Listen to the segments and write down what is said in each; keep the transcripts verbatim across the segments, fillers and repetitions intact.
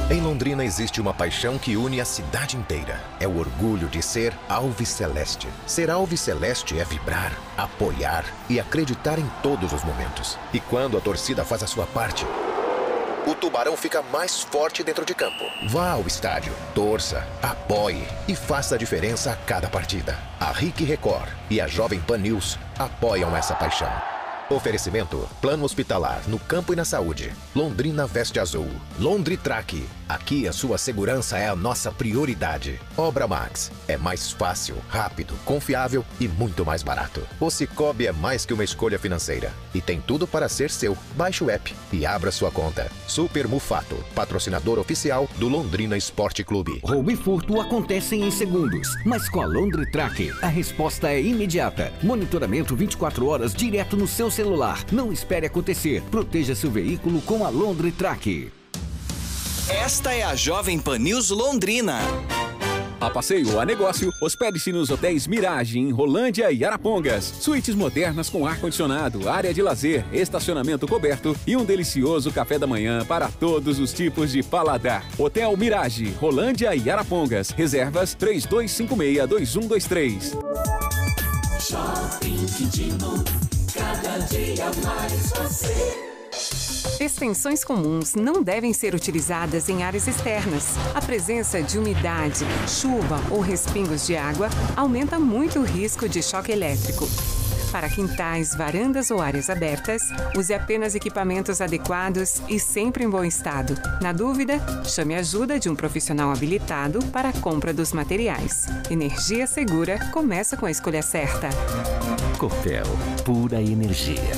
Em Londrina existe uma paixão que une a cidade inteira. É o orgulho de ser alviceleste. Ser alviceleste é vibrar, apoiar e acreditar em todos os momentos. E quando a torcida faz a sua parte, o Tubarão fica mais forte dentro de campo. Vá ao estádio, torça, apoie e faça a diferença a cada partida. A Rick Record e a Jovem Pan News apoiam essa paixão. Oferecimento: Plano Hospitalar no Campo e na Saúde. Londrina Veste Azul. Londritrack. Aqui a sua segurança é a nossa prioridade. Obra Max. É mais fácil, rápido, confiável e muito mais barato. O Cicobi é mais que uma escolha financeira. E tem tudo para ser seu. Baixe o app e abra sua conta. Super Mufato. Patrocinador oficial do Londrina Esporte Clube. Roubo e furto acontecem em segundos. Mas com a Londritrack, a resposta é imediata. Monitoramento vinte e quatro horas direto no seu celular. Não espere acontecer. Proteja seu veículo com a Londritrack. Esta é a Jovem Pan News Londrina. A passeio ou a negócio, hospede-se nos hotéis Mirage, em Rolândia e Arapongas. Suítes modernas com ar-condicionado, área de lazer, estacionamento coberto e um delicioso café da manhã para todos os tipos de paladar. Hotel Mirage, Rolândia e Arapongas. Reservas três dois cinco seis, dois um dois três. Shopping Quintino, cada dia mais você. Extensões comuns não devem ser utilizadas em áreas externas. A presença de umidade, chuva ou respingos de água aumenta muito o risco de choque elétrico. Para quintais, varandas ou áreas abertas, use apenas equipamentos adequados e sempre em bom estado. Na dúvida, chame a ajuda de um profissional habilitado para a compra dos materiais. Energia segura começa com a escolha certa. Copel, pura energia.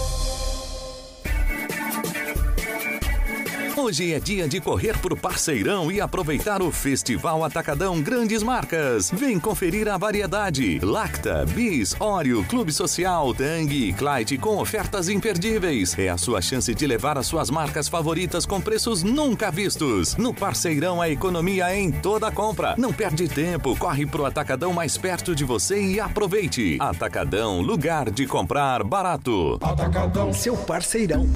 Hoje é dia de correr pro Parceirão e aproveitar o Festival Atacadão Grandes Marcas. Vem conferir a variedade. Lacta, Bis, Oreo, Clube Social, Tang e Clyde com ofertas imperdíveis. É a sua chance de levar as suas marcas favoritas com preços nunca vistos. No Parceirão, a economia é em toda compra. Não perde tempo, corre pro Atacadão mais perto de você e aproveite. Atacadão, lugar de comprar barato. Atacadão, seu parceirão.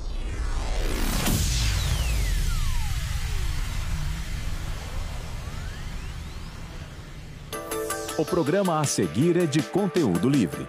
O programa a seguir é de conteúdo livre.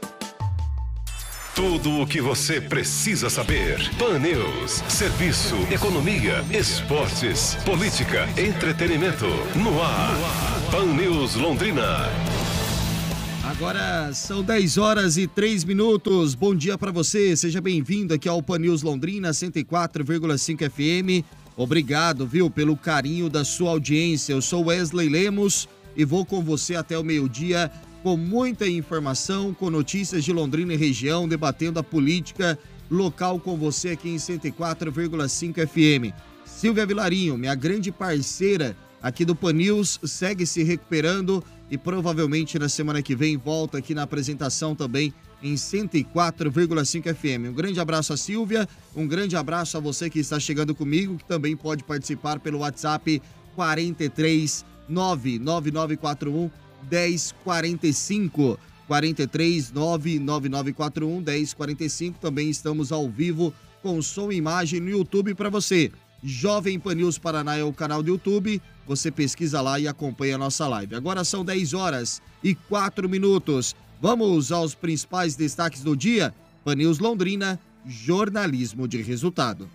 Tudo o que você precisa saber. Pan News. Serviço, economia, esportes, política, entretenimento. No ar. Pan News Londrina. Agora são dez horas e três minutos. Bom dia para você. Seja bem-vindo aqui ao Pan News Londrina cento e quatro vírgula cinco F M. Obrigado, viu, pelo carinho da sua audiência. Eu sou Wesley Lemos e vou com você até o meio-dia com muita informação, com notícias de Londrina e região, debatendo a política local com você aqui em cento e quatro vírgula cinco F M. Silvia Vilarinho, minha grande parceira aqui do Pan News, segue se recuperando e provavelmente na semana que vem volta aqui na apresentação também em cento e quatro vírgula cinco F M. Um grande abraço a Silvia, um grande abraço a você que está chegando comigo, que também pode participar pelo WhatsApp quarenta e três, nove nove nove quatro um, dez quarenta e cinco, quarenta e três, nove nove nove quatro um, dez quarenta e cinco. Também estamos ao vivo com som e imagem no YouTube para você. Jovem Pan News Paraná é o canal do YouTube, você pesquisa lá e acompanha a nossa live. Agora são dez horas e quatro minutos. Vamos aos principais destaques do dia. Pan News Londrina, jornalismo de resultado.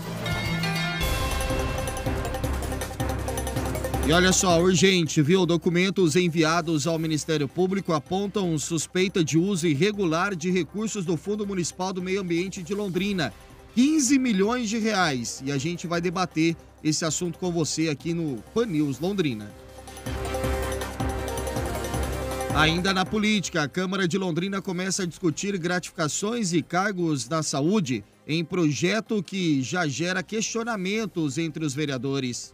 E olha só, urgente, viu? Documentos enviados ao Ministério Público apontam suspeita de uso irregular de recursos do Fundo Municipal do Meio Ambiente de Londrina. quinze milhões de reais. E a gente vai debater esse assunto com você aqui no Pan News Londrina. Ainda na política, a Câmara de Londrina começa a discutir gratificações e cargos na saúde em projeto que já gera questionamentos entre os vereadores.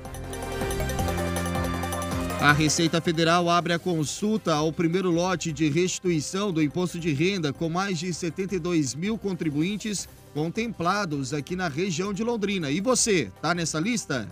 A Receita Federal abre a consulta ao primeiro lote de restituição do imposto de renda com mais de setenta e dois mil contribuintes contemplados aqui na região de Londrina. E você, tá nessa lista?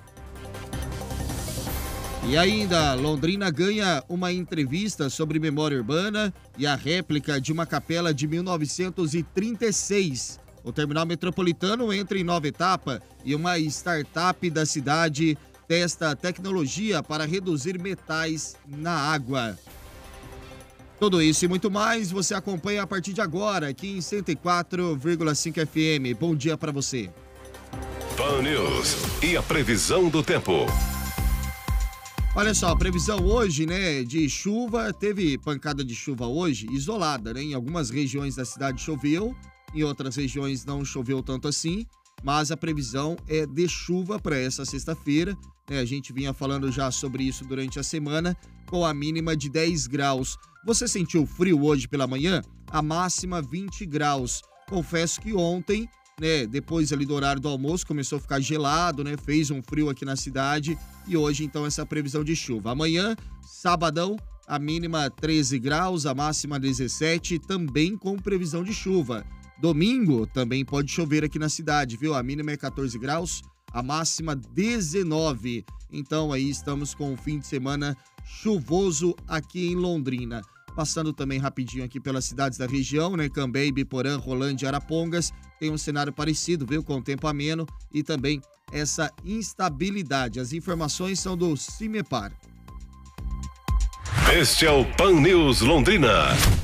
E ainda, Londrina ganha uma entrevista sobre memória urbana e a réplica de uma capela de mil novecentos e trinta e seis. O terminal metropolitano entra em nova etapa e uma startup da cidade testa tecnologia para reduzir metais na água. Tudo isso e muito mais você acompanha a partir de agora aqui em cento e quatro vírgula cinco F M. Bom dia para você. Pan News e a previsão do tempo. Olha só, a previsão hoje, né, de chuva, teve pancada de chuva hoje, isolada, né? Em algumas regiões da cidade choveu, em outras regiões não choveu tanto assim, mas a previsão é de chuva para essa sexta-feira, né? A gente vinha falando já sobre isso durante a semana, com a mínima de dez graus. Você sentiu frio hoje pela manhã? A máxima vinte graus. Confesso que ontem, né, depois ali do horário do almoço, começou a ficar gelado, né? Fez um frio aqui na cidade e hoje, então, essa previsão de chuva. Amanhã, sabadão, a mínima treze graus, a máxima dezessete, também com previsão de chuva. Domingo também pode chover aqui na cidade, viu? A mínima é quatorze graus, a máxima dezenove. Então, aí estamos com o fim de semana chuvoso aqui em Londrina. Passando também rapidinho aqui pelas cidades da região, né? Cambé, Ibiporã, Rolândia e Arapongas. Tem um cenário parecido, viu? Com tempo ameno e também essa instabilidade. As informações são do Cimepar. Este é o Pan News Londrina.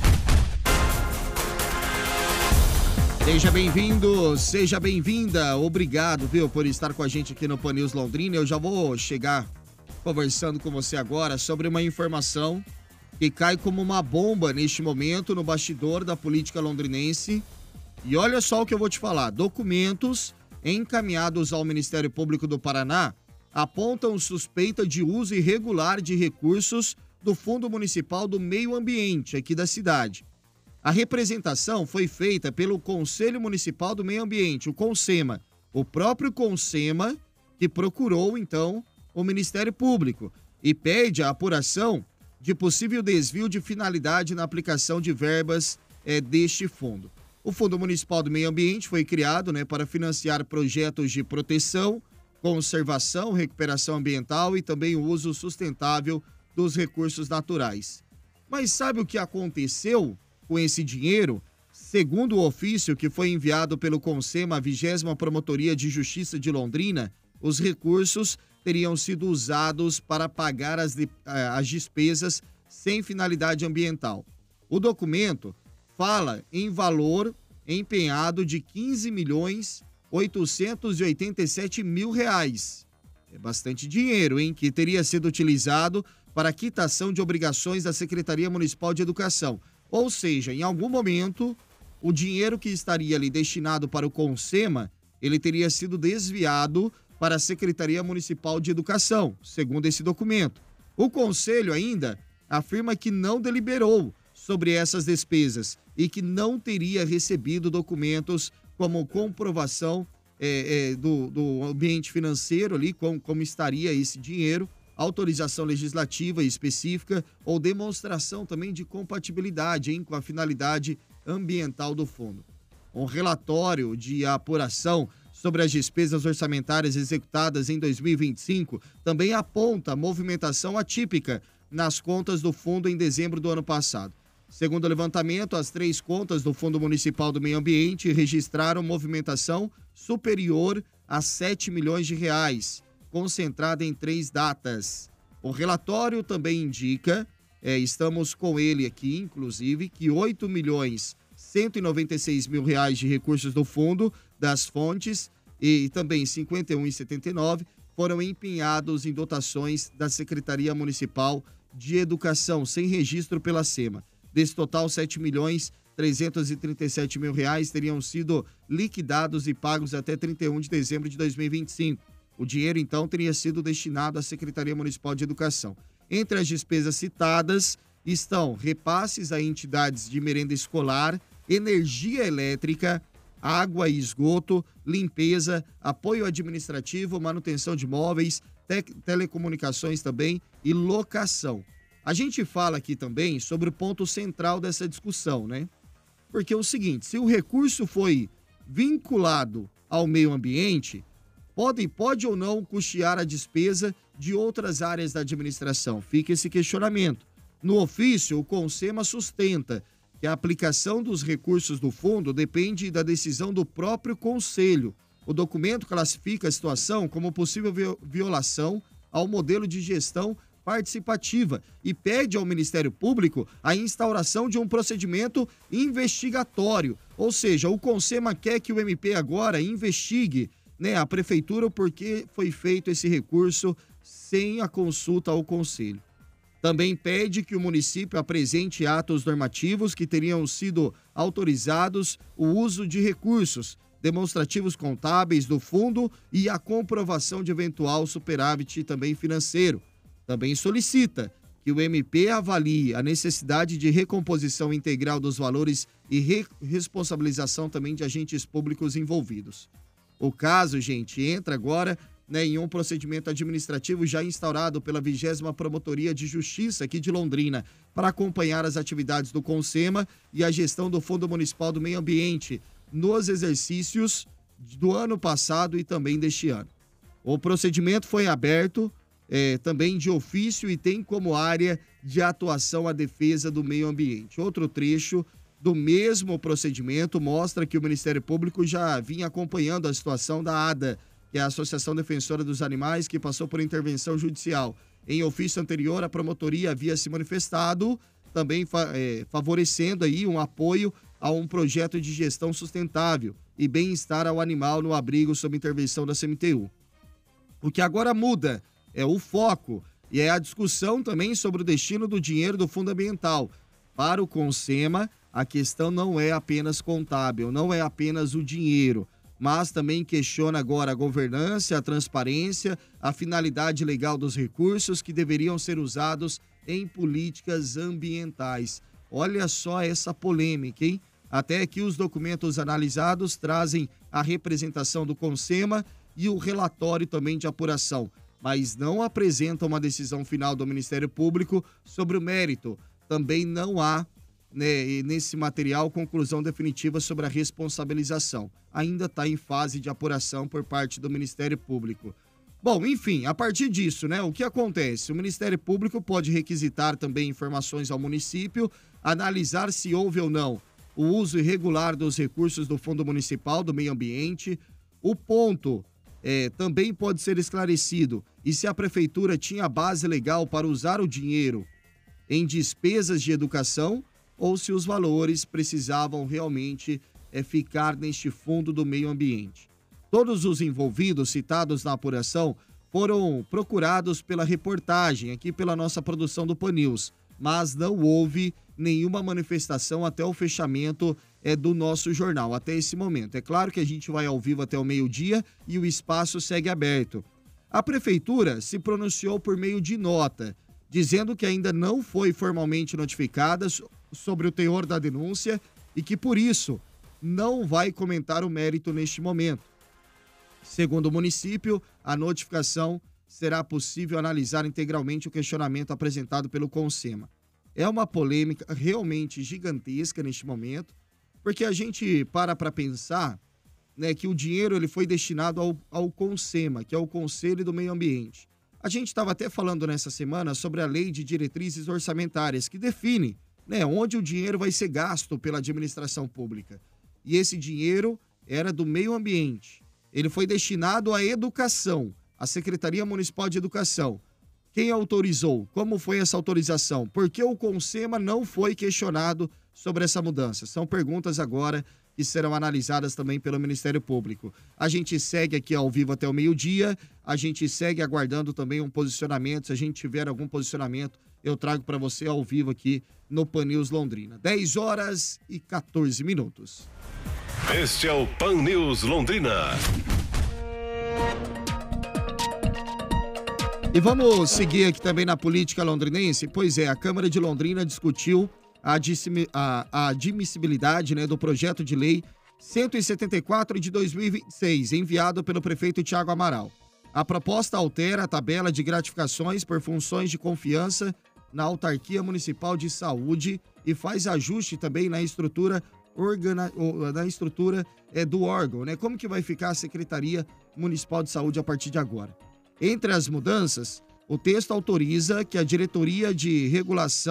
Seja bem-vindo, seja bem-vinda. Obrigado, viu, por estar com a gente aqui no Pan News Londrina. Eu já vou chegar conversando com você agora sobre uma informação que cai como uma bomba neste momento no bastidor da política londrinense. E olha só o que eu vou te falar. Documentos encaminhados ao Ministério Público do Paraná apontam suspeita de uso irregular de recursos do Fundo Municipal do Meio Ambiente aqui da cidade. A representação foi feita pelo Conselho Municipal do Meio Ambiente, o CONSEMA. O próprio CONSEMA que procurou, então, o Ministério Público e pede a apuração de possível desvio de finalidade na aplicação de verbas é, deste fundo. O Fundo Municipal do Meio Ambiente foi criado, né, para financiar projetos de proteção, conservação, recuperação ambiental e também o uso sustentável dos recursos naturais. Mas sabe o que aconteceu com esse dinheiro? Segundo o ofício que foi enviado pelo CONSEMA à vigésima Promotoria de Justiça de Londrina, os recursos teriam sido usados para pagar as, de, as despesas sem finalidade ambiental. O documento fala em valor empenhado de quinze milhões oitocentos e oitenta e sete mil reais. É bastante dinheiro, hein? Que teria sido utilizado para a quitação de obrigações da Secretaria Municipal de Educação. Ou seja, em algum momento, o dinheiro que estaria ali destinado para o CONSEMA, ele teria sido desviado para a Secretaria Municipal de Educação, segundo esse documento. O Conselho ainda afirma que não deliberou sobre essas despesas e que não teria recebido documentos como comprovação é, é, do, do ambiente financeiro ali, com, como estaria esse dinheiro, autorização legislativa específica ou demonstração também de compatibilidade, hein, com a finalidade ambiental do fundo. Um relatório de apuração sobre as despesas orçamentárias executadas em dois mil e vinte e cinco também aponta movimentação atípica nas contas do fundo em dezembro do ano passado. Segundo o levantamento, as três contas do Fundo Municipal do Meio Ambiente registraram movimentação superior a sete milhões de reais, concentrada em três datas. O relatório também indica, é, estamos com ele aqui, inclusive, que oito milhões cento e noventa e seis mil reais de recursos do fundo das fontes e também cinquenta e um vírgula setenta e nove foram empenhados em dotações da Secretaria Municipal de Educação, sem registro pela SEMA. Desse total, sete milhões trezentos e trinta e sete mil reais teriam sido liquidados e pagos até trinta e um de dezembro de dois mil e vinte e cinco. O dinheiro, então, teria sido destinado à Secretaria Municipal de Educação. Entre as despesas citadas estão repasses a entidades de merenda escolar, energia elétrica, água e esgoto, limpeza, apoio administrativo, manutenção de móveis, te- telecomunicações também e locação. A gente fala aqui também sobre o ponto central dessa discussão, né? Porque é o seguinte, se o recurso foi vinculado ao meio ambiente, pode, pode ou não custear a despesa de outras áreas da administração? Fica esse questionamento. No ofício, o CONSEMA sustenta que a aplicação dos recursos do fundo depende da decisão do próprio Conselho. O documento classifica a situação como possível violação ao modelo de gestão participativa e pede ao Ministério Público a instauração de um procedimento investigatório. Ou seja, o Consema quer que o M P agora investigue, né, a Prefeitura porque foi feito esse recurso sem a consulta ao Conselho. Também pede que o município apresente atos normativos que teriam sido autorizados o uso de recursos, demonstrativos contábeis do fundo e a comprovação de eventual superávit também financeiro. Também solicita que o M P avalie a necessidade de recomposição integral dos valores e re- responsabilização também de agentes públicos envolvidos. O caso, gente, entra agora, né, em um procedimento administrativo já instaurado pela vigésima Promotoria de Justiça aqui de Londrina para acompanhar as atividades do Consema e a gestão do Fundo Municipal do Meio Ambiente nos exercícios do ano passado e também deste ano. O procedimento foi aberto É, também de ofício e tem como área de atuação a defesa do meio ambiente. Outro trecho do mesmo procedimento mostra que o Ministério Público já vinha acompanhando a situação da A D A, que é a Associação Defensora dos Animais, que passou por intervenção judicial. Em ofício anterior, a promotoria havia se manifestado, também fa- é, favorecendo aí um apoio a um projeto de gestão sustentável e bem-estar ao animal no abrigo sob intervenção da C M T U. O que agora muda é o foco e é a discussão também sobre o destino do dinheiro do Fundo Ambiental. Para o Consema, a questão não é apenas contábil, não é apenas o dinheiro, mas também questiona agora a governança, a transparência, a finalidade legal dos recursos que deveriam ser usados em políticas ambientais. Olha só essa polêmica, hein? Até aqui os documentos analisados trazem a representação do Consema e o relatório também de apuração, mas não apresenta uma decisão final do Ministério Público sobre o mérito. Também não há, né, nesse material, conclusão definitiva sobre a responsabilização. Ainda está em fase de apuração por parte do Ministério Público. Bom, enfim, a partir disso, né, o que acontece? O Ministério Público pode requisitar também informações ao município, analisar se houve ou não o uso irregular dos recursos do Fundo Municipal do Meio Ambiente. O ponto É, também pode ser esclarecido e se a prefeitura tinha base legal para usar o dinheiro em despesas de educação ou se os valores precisavam realmente é, ficar neste fundo do meio ambiente. Todos os envolvidos citados na apuração foram procurados pela reportagem aqui pela nossa produção do Pan News, mas não houve nenhuma manifestação até o fechamento é, do nosso jornal, até esse momento. É claro que a gente vai ao vivo até o meio-dia e o espaço segue aberto. A Prefeitura se pronunciou por meio de nota, dizendo que ainda não foi formalmente notificada sobre o teor da denúncia e que, por isso, não vai comentar o mérito neste momento. Segundo o município, a notificação será possível analisar integralmente o questionamento apresentado pelo Consema. É uma polêmica realmente gigantesca neste momento, porque a gente para para pensar, né, que o dinheiro ele foi destinado ao, ao Consema, que é o Conselho do Meio Ambiente. A gente estava até falando nessa semana sobre a Lei de Diretrizes Orçamentárias, que define, né, onde o dinheiro vai ser gasto pela administração pública. E esse dinheiro era do meio ambiente. Ele foi destinado à educação, à Secretaria Municipal de Educação. Quem autorizou? Como foi essa autorização? Por que o Consema não foi questionado sobre essa mudança? São perguntas agora que serão analisadas também pelo Ministério Público. A gente segue aqui ao vivo até o meio-dia, a gente segue aguardando também um posicionamento. Se a gente tiver algum posicionamento, eu trago para você ao vivo aqui no Pan News Londrina. dez horas e quatorze minutos. Este é o Pan News Londrina. E vamos seguir aqui também na política londrinense. Pois é, a Câmara de Londrina discutiu a, a, a admissibilidade, né, do projeto de lei cento e setenta e quatro de dois mil e vinte e seis, enviado pelo prefeito Thiago Amaral. A proposta altera a tabela de gratificações por funções de confiança na Autarquia Municipal de Saúde e faz ajuste também na estrutura, organa, na estrutura é, do órgão, né? Como que vai ficar a Secretaria Municipal de Saúde a partir de agora? Entre as mudanças, o texto autoriza que a Diretoria de Regulação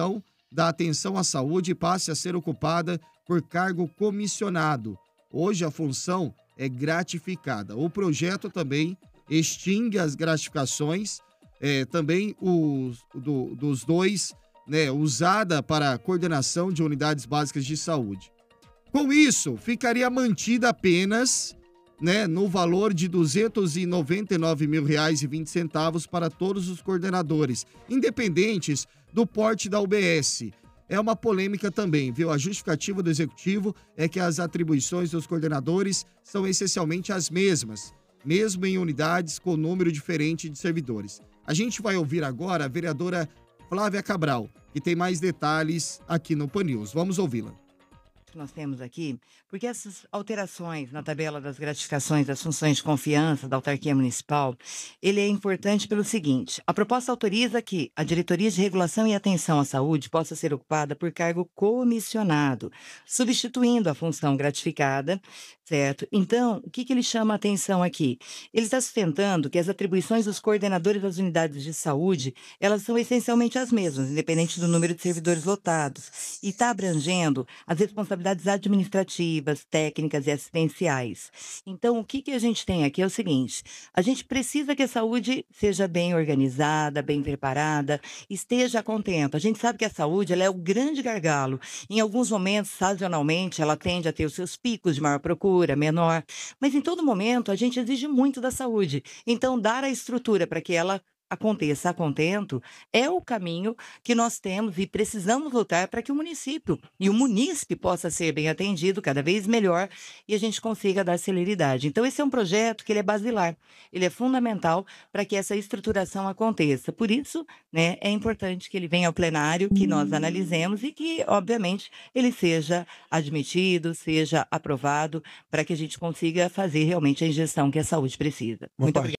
da atenção à saúde passe a ser ocupada por cargo comissionado. Hoje a função é gratificada. O projeto também extingue as gratificações, é, também os, do, dos dois, né, usada para a coordenação de unidades básicas de saúde. Com isso, ficaria mantida apenas, né, no valor de duzentos e noventa e nove mil reais e vinte centavos para todos os coordenadores, independentes do porte da U B S. É uma polêmica também, viu? A justificativa do executivo é que as atribuições dos coordenadores são essencialmente as mesmas, mesmo em unidades com número diferente de servidores. A gente vai ouvir agora a vereadora Flávia Cabral, que tem mais detalhes aqui no Pan News. Vamos ouvi-la. Nós temos aqui, porque essas alterações na tabela das gratificações das funções de confiança da autarquia municipal, ele é importante pelo seguinte: a proposta autoriza que a Diretoria de Regulação e Atenção à Saúde possa ser ocupada por cargo comissionado, substituindo a função gratificada, certo? Então, o que, que ele chama a atenção aqui? Ele está sustentando que as atribuições dos coordenadores das unidades de saúde, elas são essencialmente as mesmas, independente do número de servidores lotados, e está abrangendo as responsabilidades administrativas, técnicas e assistenciais. Então, o que, que a gente tem aqui é o seguinte: a gente precisa que a saúde seja bem organizada, bem preparada, esteja contenta. A gente sabe que a saúde, ela é o grande gargalo. Em alguns momentos, sazonalmente, ela tende a ter os seus picos de maior procura, menor, mas em todo momento a gente exige muito da saúde. Então, dar a estrutura para que ela aconteça a contento é o caminho que nós temos e precisamos lutar para que o município e o munícipe possa ser bem atendido cada vez melhor e a gente consiga dar celeridade. Então, esse é um projeto que ele é basilar, ele é fundamental para que essa estruturação aconteça. Por isso, né, é importante que ele venha ao plenário, que nós analisemos e que, obviamente, ele seja admitido, seja aprovado, para que a gente consiga fazer realmente a injeção que a saúde precisa. Muito obrigada.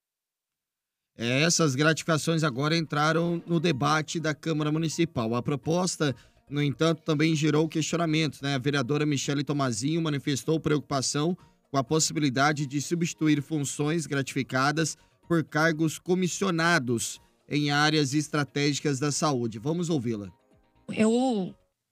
Essas gratificações agora entraram no debate da Câmara Municipal. A proposta, no entanto, também gerou questionamentos, né? A vereadora Michele Tomazinho manifestou preocupação com a possibilidade de substituir funções gratificadas por cargos comissionados em áreas estratégicas da saúde. Vamos ouvi-la. Eu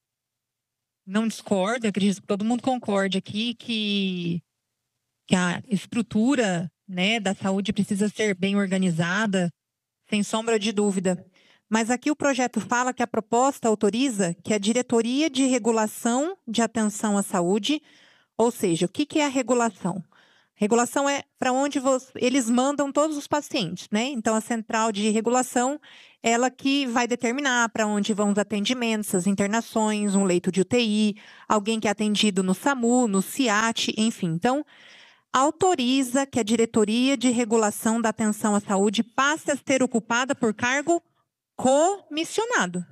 não discordo, acredito que todo mundo concorde aqui que, que a estrutura, né, da saúde precisa ser bem organizada, sem sombra de dúvida. Mas aqui o projeto fala que a proposta autoriza que a Diretoria de Regulação de Atenção à Saúde, ou seja, o que, que é a regulação? Regulação é para onde você, eles mandam todos os pacientes, né? Então, a central de regulação, ela que vai determinar para onde vão os atendimentos, as internações, um leito de U T I, alguém que é atendido no SAMU, no SIAT, enfim. Então, autoriza que a Diretoria de Regulação da Atenção à Saúde passe a ser ocupada por cargo comissionado.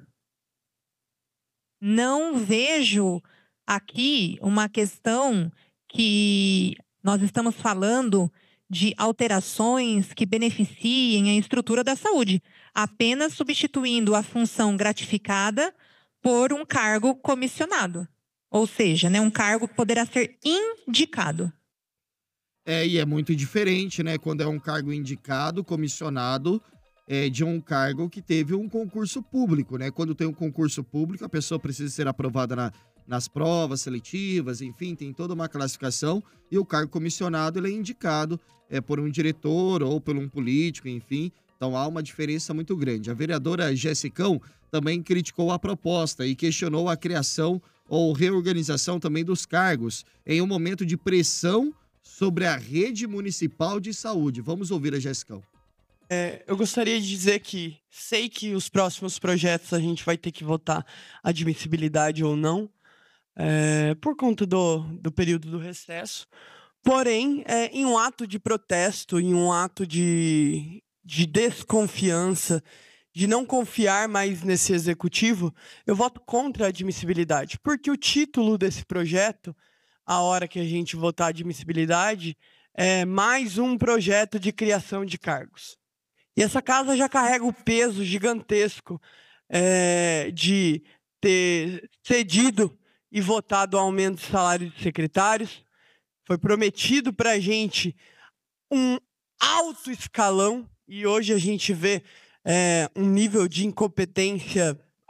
Não vejo aqui uma questão que nós estamos falando de alterações que beneficiem a estrutura da saúde, apenas substituindo a função gratificada por um cargo comissionado. Ou seja, né, um cargo que poderá ser indicado. É, e é muito diferente, né, quando é um cargo indicado, comissionado, é, de um cargo que teve um concurso público, né? Quando tem um concurso público, a pessoa precisa ser aprovada na, nas provas seletivas, enfim, tem toda uma classificação, e o cargo comissionado, ele é indicado é, por um diretor ou por um político, enfim, então há uma diferença muito grande. A vereadora Jessicão também criticou a proposta e questionou a criação ou reorganização também dos cargos em um momento de pressão sobre a rede municipal de saúde. Vamos ouvir a Jessicão. É, eu gostaria de dizer que sei que os próximos projetos a gente vai ter que votar admissibilidade ou não, é, por conta do, do período do recesso. Porém, é, em um ato de protesto, em um ato de, de desconfiança, de não confiar mais nesse executivo, eu voto contra a admissibilidade, porque o título desse projeto, a hora que a gente votar a admissibilidade, é mais um projeto de criação de cargos. E essa casa já carrega o peso gigantesco é, de ter cedido e votado o aumento de salário de secretários. Foi prometido para a gente um alto escalão e hoje a gente vê é, um nível de incompetência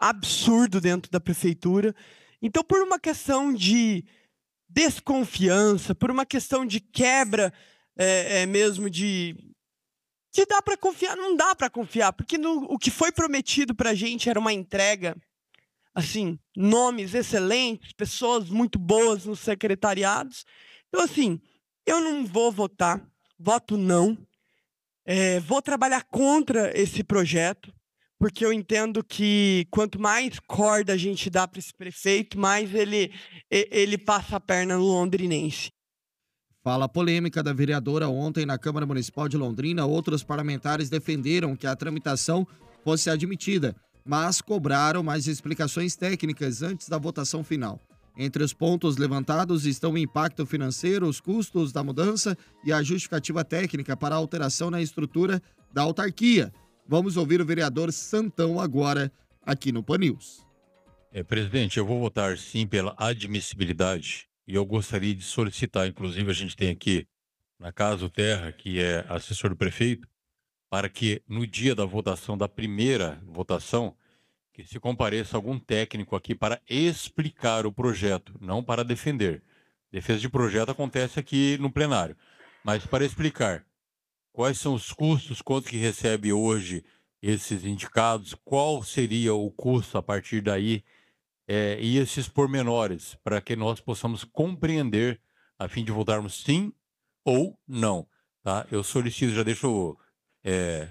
absurdo dentro da prefeitura. Então, por uma questão de desconfiança, por uma questão de quebra é, é mesmo de... Se dá para confiar, não dá para confiar, porque no, o que foi prometido para a gente era uma entrega, assim, nomes excelentes, pessoas muito boas nos secretariados. Então, assim, eu não vou votar, voto não, é, vou trabalhar contra esse projeto, porque eu entendo que quanto mais corda a gente dá para esse prefeito, mais ele, ele passa a perna no londrinense. Fala polêmica da vereadora ontem na Câmara Municipal de Londrina. Outros parlamentares defenderam que a tramitação fosse admitida, mas cobraram mais explicações técnicas antes da votação final. Entre os pontos levantados estão o impacto financeiro, os custos da mudança e a justificativa técnica para a alteração na estrutura da autarquia. Vamos ouvir o vereador Santão agora, aqui no Pan News. É, presidente, eu vou votar sim pela admissibilidade. E eu gostaria de solicitar, inclusive a gente tem aqui na Casa Terra, que é assessor do prefeito, para que no dia da votação, da primeira votação, que se compareça algum técnico aqui para explicar o projeto, não para defender. Defesa de projeto acontece aqui no plenário, mas para explicar quais são os custos, quanto que recebe hoje esses indicados, qual seria o custo a partir daí, É, e esses pormenores, para que nós possamos compreender, a fim de votarmos sim ou não. Tá? Eu solicito, já deixo, é,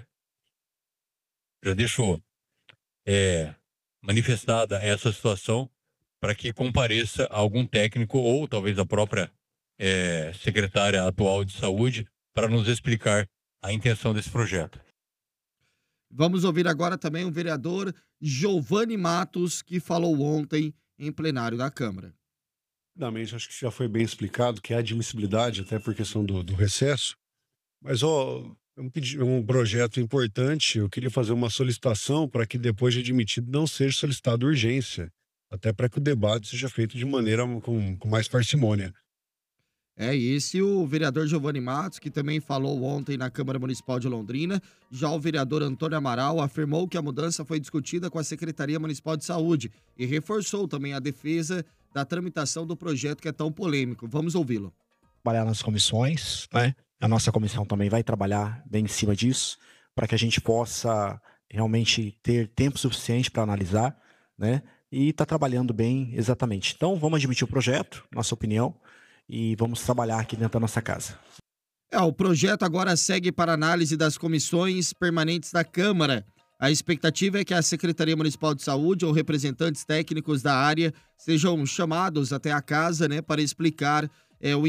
já deixo é, manifestada essa situação, para que compareça algum técnico, ou talvez a própria é, secretária atual de saúde, para nos explicar a intenção desse projeto. Vamos ouvir agora também o vereador Giovani Matos, que falou ontem em plenário da Câmara. Rapidamente, acho que já foi bem explicado que há admissibilidade, até por questão do, do recesso. Mas, ó, é um, pedi- um projeto importante. Eu queria fazer uma solicitação para que, depois de admitido, não seja solicitado urgência. Até para que o debate seja feito de maneira com, com mais parcimônia. É esse o vereador Giovani Matos, que também falou ontem na Câmara Municipal de Londrina. Já o vereador Antônio Amaral afirmou que a mudança foi discutida com a Secretaria Municipal de Saúde e reforçou também a defesa da tramitação do projeto que é tão polêmico. Vamos ouvi-lo. Trabalhar nas comissões, né? A nossa comissão também vai trabalhar bem em cima disso, para que a gente possa realmente ter tempo suficiente para analisar, né? E está trabalhando bem exatamente. Então, vamos admitir o projeto, nossa opinião, e vamos trabalhar aqui dentro da nossa casa. É, o projeto agora segue para análise das comissões permanentes da Câmara. A expectativa é que a Secretaria Municipal de Saúde ou representantes técnicos da área sejam chamados até a casa, né, para explicar é, o